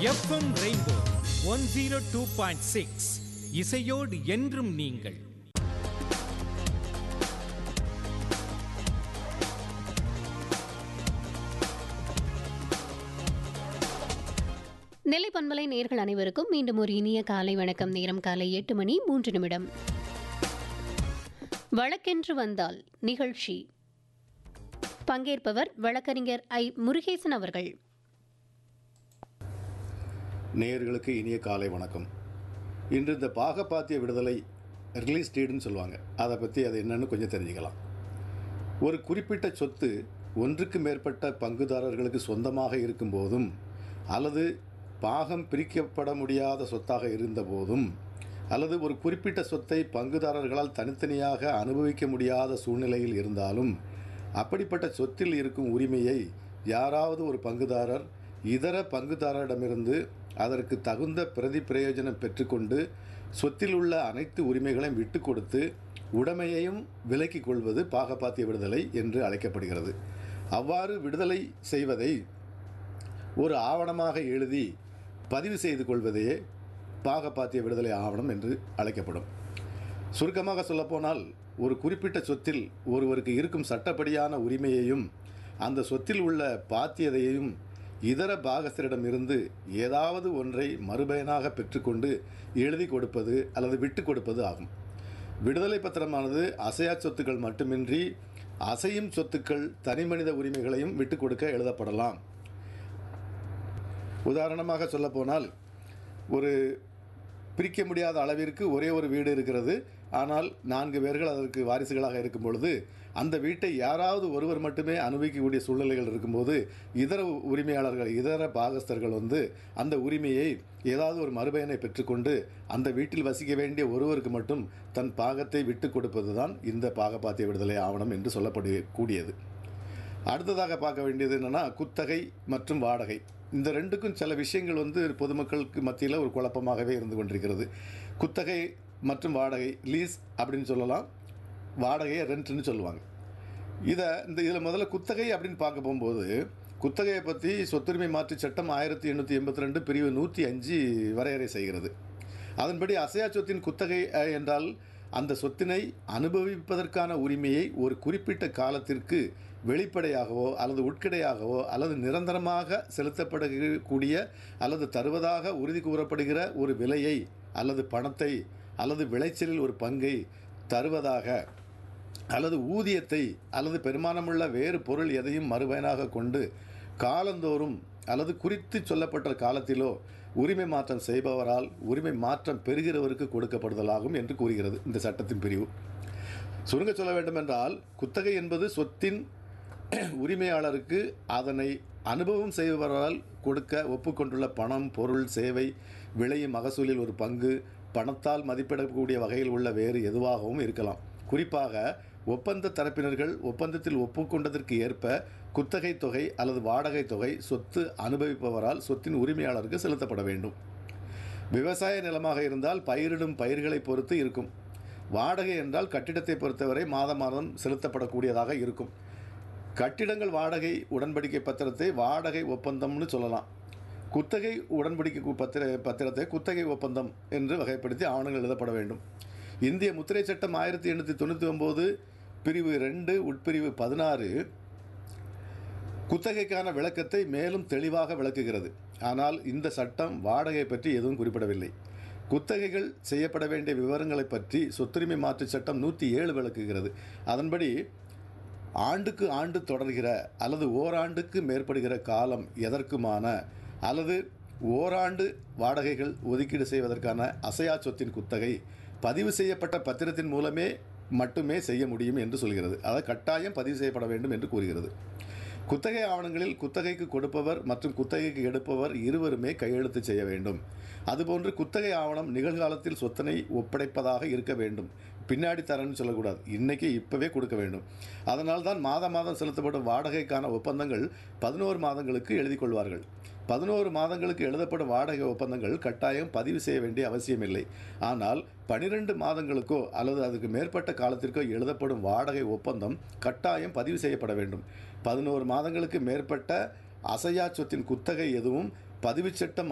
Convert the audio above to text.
FM rainbow 102.6 இசையோடு என்றும் நீங்கள். நெல்லை பண்பலை நேயர்கள் அனைவருக்கும் மீண்டும் ஒரு இனிய காலை வணக்கம். நேரம் காலை 8:03. வழக்கென்று வந்தால் நிகழ்ச்சி. பங்கேற்பவர் வழக்கறிஞர் ஐ. முருகேசன் அவர்கள். நேயர்களுக்கு இனிய காலை வணக்கம். இன்று இந்த பாகப்பாத்திய விடுதலை ரிலீஸ் டேட்னு சொல்லுவாங்க. அதை பற்றி அது என்னன்னு கொஞ்சம் தெரிஞ்சுக்கலாம். ஒரு குறிப்பிட்ட சொத்து ஒன்றுக்கு மேற்பட்ட பங்குதாரர்களுக்கு சொந்தமாக இருக்கும்போதும் அல்லது பாகம் பிரிக்கப்பட முடியாத சொத்தாக இருந்தபோதும் அல்லது ஒரு குறிப்பிட்ட சொத்தை பங்குதாரர்களால் தனித்தனியாக அனுபவிக்க முடியாத சூழ்நிலையில் இருந்தாலும் அப்படிப்பட்ட சொத்தில் இருக்கும் உரிமையை யாராவது ஒரு பங்குதாரர் இதர பங்குதாரரிடமிருந்து அதற்கு தகுந்த பிரயோஜனம் பெற்றுக்கொண்டு சொத்தில் உள்ள அனைத்து உரிமைகளையும் விட்டு கொடுத்து உடைமையையும் விலக்கிக் கொள்வது பாகப்பாத்திய விடுதலை என்று அழைக்கப்படுகிறது. அவ்வாறு விடுதலை செய்வதை ஒரு ஆவணமாக எழுதி பதிவு செய்து கொள்வதே பாகப்பாத்திய விடுதலை ஆவணம் என்று அழைக்கப்படும். சுருக்கமாக சொல்லப்போனால் ஒரு குறிப்பிட்ட சொத்தில் ஒருவருக்கு இருக்கும் சட்டப்படியான உரிமையையும் அந்த சொத்தில் உள்ள பாத்தியதையும் இதர பாகஸ்தரிடமிருந்து ஏதாவது ஒன்றை மறுபயனாக பெற்றுக்கொண்டு எழுதி கொடுப்பது அல்லது விட்டு கொடுப்பது ஆகும். விடுதலை பத்திரமானது அசையா சொத்துக்கள் மட்டுமின்றி அசையும் சொத்துக்கள் தனிமனித உரிமைகளையும் விட்டு கொடுக்க எழுதப்படலாம். உதாரணமாக சொல்லப்போனால், ஒரு பிரிக்க முடியாத அளவிற்கு ஒரே ஒரு வீடு இருக்கிறது. ஆனால் 4 பேர்கள் அதற்கு வாரிசுகளாக இருக்கும் பொழுது அந்த வீட்டை யாராவது ஒருவர் மட்டுமே அனுபவிக்கக்கூடிய சூழ்நிலைகள் இருக்கும்போது இதர உரிமையாளர்கள் இதர பாகஸ்தர்கள் அந்த உரிமையை ஏதாவது ஒரு மறுபயனை பெற்றுக்கொண்டு அந்த வீட்டில் வசிக்க வேண்டிய ஒருவருக்கு மட்டும் தன் பாகத்தை விட்டு கொடுப்பது தான் இந்த பாகப்பாத்திய விடுதலை ஆவணம் என்று சொல்லப்படக்கூடியது. அடுத்ததாக பார்க்க வேண்டியது என்னென்னா, குத்தகை மற்றும் வாடகை. இந்த ரெண்டுக்கும் சில விஷயங்கள் பொதுமக்களுக்கு மத்தியில் ஒரு குழப்பமாகவே இருந்து கொண்டிருக்கிறது. குத்தகை மற்றும் வாடகை, லீஸ் அப்படின்னு சொல்லலாம், வாடகையை ரெண்ட்னு சொல்லுவாங்க. இதில் முதல்ல குத்தகை அப்படின்னு பார்க்க போகும்போது, குத்தகையை பற்றி சொத்துரிமை மாற்று சட்டம் 1882 பிரிவு 105 வரையறை செய்கிறது. அதன்படி அசையா சொத்தின் குத்தகை என்றால் அந்த சொத்தினை அனுபவிப்பதற்கான உரிமையை ஒரு குறிப்பிட்ட காலத்திற்கு வெளிப்படையாகவோ அல்லது உட்கிடையாகவோ அல்லது நிரந்தரமாக செலுத்தப்படக்கூடிய அல்லது தருவதாக உறுதி கூறப்படுகிற ஒரு விலையை அல்லது பணத்தை அல்லது விளைச்சலில் ஒரு பங்கை தருவதாக அல்லது ஊதியத்தை அல்லது பெருமானமுள்ள வேறு பொருள் எதையும் மறுபயனாக கொண்டு காலந்தோறும் அல்லது குறித்து சொல்லப்பட்ட காலத்திலோ உரிமை மாற்றம் செய்பவரால் உரிமை மாற்றம் பெறுகிறவருக்கு கொடுக்கப்படுதலாகும் என்று கூறுகிறது இந்த சட்டத்தின் பிரிவு. சுருங்க சொல்ல வேண்டுமென்றால், குத்தகை என்பது சொத்தின் உரிமையாளருக்கு அதனை அனுபவம் செய்பவரால் கொடுக்க ஒப்புக்கொண்டுள்ள பணம், பொருள், சேவை, விளையும் மகசூலில் ஒரு பங்கு, பணத்தால் மதிப்பிடக்கூடிய வகையில் உள்ள வேறு எதுவாகவும் இருக்கலாம். குறிப்பாக ஒப்பந்த தரப்பினர்கள் ஒப்பந்தத்தில் ஒப்புக்கொண்டதற்கு ஏற்ப குத்தகை தொகை அல்லது வாடகை தொகை சொத்து அனுபவிப்பவரால் சொத்தின் உரிமையாளருக்கு செலுத்தப்பட வேண்டும். விவசாய நிலமாக இருந்தால் பயிரிடும் பயிர்களை பொறுத்து இருக்கும். வாடகை என்றால் கட்டிடத்தை பொறுத்தவரை மாதம் மாதம் செலுத்தப்படக்கூடியதாக இருக்கும். கட்டிடங்கள் வாடகை உடன்படிக்கை பத்திரத்தை வாடகை ஒப்பந்தம்னு சொல்லலாம். குத்தகை உடன்படிக்கை பத்திரத்தை குத்தகை ஒப்பந்தம் என்று வகைப்படுத்தி ஆவணங்கள் எழுதப்பட வேண்டும். இந்திய முத்திரை சட்டம் 1899 பிரிவு 2 உட்பிரிவு 16 குத்தகைக்கான விளக்கத்தை மேலும் தெளிவாக விளக்குகிறது. ஆனால் இந்த சட்டம் வாடகை பற்றி எதுவும் குறிப்பிடவில்லை. குத்தகைகள் செய்யப்பட வேண்டிய விவரங்களை பற்றி சொத்துரிமை மாற்று சட்டம் 107 விளக்குகிறது. அதன்படி ஆண்டுக்கு ஆண்டு தொடர்கிற அல்லது ஓராண்டுக்கு மேற்படுகிற காலம் எதற்குமான அல்லது ஓராண்டு வாடகைகள் ஒதுக்கீடு செய்வதற்கான அசையா சொத்தின் குத்தகை பதிவு செய்யப்பட்ட பத்திரத்தின் மூலமே மட்டுமே செய்ய முடியும் என்று சொல்கிறது. அதாவது கட்டாயம் பதிவு செய்யப்பட வேண்டும் என்று கூறுகிறது. குத்தகை ஆவணங்களில் குத்தகைக்கு கொடுப்பவர் மற்றும் குத்தகைக்கு எடுப்பவர் இருவருமே கையெழுத்து செய்ய வேண்டும். அதுபோன்று குத்தகை ஆவணம் நிகழ்காலத்தில் சொத்தினை ஒப்படைப்பதாக இருக்க வேண்டும். பின்னாடி தரேன்னு சொல்லக்கூடாது, இன்றைக்கி இப்போவே கொடுக்க வேண்டும். அதனால் தான் மாதம் செலுத்தப்படும் வாடகைக்கான ஒப்பந்தங்கள் 11 மாதங்களுக்கு எழுதி கொள்வார்கள். 11 மாதங்களுக்கு எழுதப்படும் வாடகை ஒப்பந்தங்கள் கட்டாயம் பதிவு செய்ய வேண்டிய அவசியமில்லை. ஆனால் 12 மாதங்களுக்கோ அல்லது அதுக்கு மேற்பட்ட காலத்திற்கோ எழுதப்படும் வாடகை ஒப்பந்தம் கட்டாயம் பதிவு செய்யப்பட வேண்டும். 11 மாதங்களுக்கு மேற்பட்ட அசையா சொத்தின் குத்தகை எதுவும் பதிவு சட்டம்